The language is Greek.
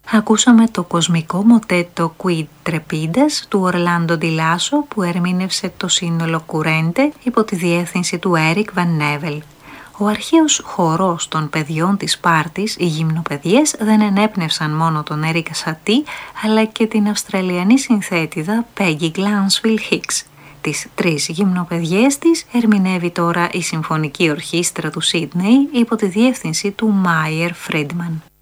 Ακούσαμε το κοσμικό μοτέτο Quid Trepidas του Ορλάντο Ντιλάσο που ερμήνευσε το σύνολο Κουρέντε υπό τη διεύθυνση του Έρικ Βαν Νέβελ. Ο αρχαίος χορός των παιδιών της Σπάρτης, οι γυμνοπαιδιές, δεν ενέπνευσαν μόνο τον Έρικ Σατί, αλλά και την Αυστραλιανή συνθέτηδα Peggy Glansfield Hicks. Τις 3 γυμνοπαιδιές της ερμηνεύει τώρα η Συμφωνική Ορχήστρα του Σίδνεϊ υπό τη διεύθυνση του Μάιερ Φρίντμαν.